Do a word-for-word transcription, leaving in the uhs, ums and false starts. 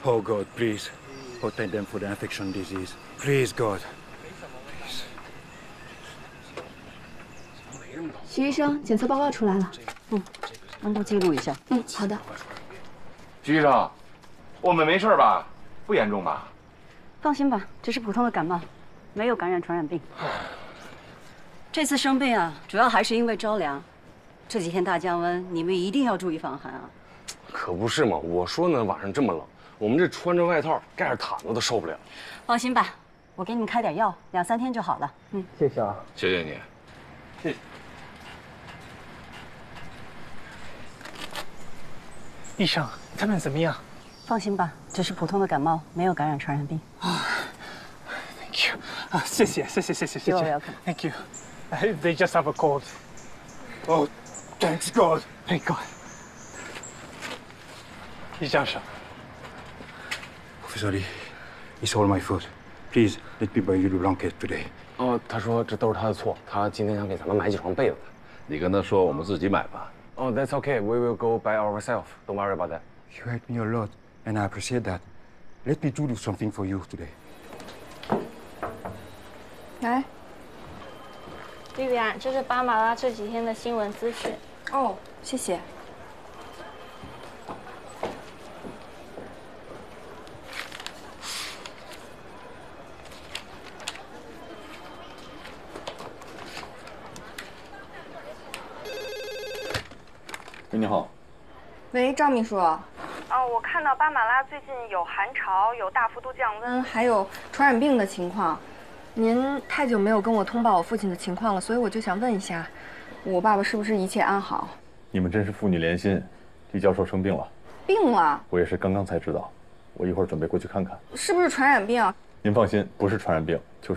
Oh God, please, protect them from the infection disease. Please, God. 徐医生，检测报告出来了。 嗯，能够记录一下。 嗯，好的。 徐医生，我们没事吧？不严重吧？ 放心吧，只是普通的感冒，没有感染传染病。这次生病啊，主要还是因为着凉。这几天大降温，你们一定要注意防寒啊。 可不是嘛，我说呢，晚上这么冷，我们这穿着外套盖着毯子都受不了。 放心吧，我给你们开点药，两三天就好了。嗯， 谢谢啊， 谢谢你。 谢谢。医生，他们怎么样？ 放心吧，只是普通的感冒，没有感染传染病。 啊 ，Thank you 啊，谢谢谢谢谢谢谢谢 You're welcome. Thank you. They just have a cold. Oh, thanks God. Thank God. 医生生 Professor Lee, it's all my fault. Please let me buy you the blanket today. 哦，他说这都是他的错，他今天想给咱们买几床被子。 你跟他说我们自己买吧。 哦、oh, ，That's okay. We will go by ourselves. Don't worry about that. You helped me a lot, and I appreciate that. Let me do something for you today. 来， 莉莉安，这是巴马拉这几天的新闻资讯。 哦，谢谢。 喂，你好。 喂，赵秘书。 哦，我看到巴马拉最近有寒潮，有大幅度降温， 嗯，还有传染病的情况。您太久没有跟我通报我父亲的情况了，所以我就想问一下，我爸爸是不是一切安好？ 你们真是父女连心。李教授生病了。 病了？ 我也是刚刚才知道，我一会儿准备过去看看。 是不是传染病？ 您放心，不是传染病，就是。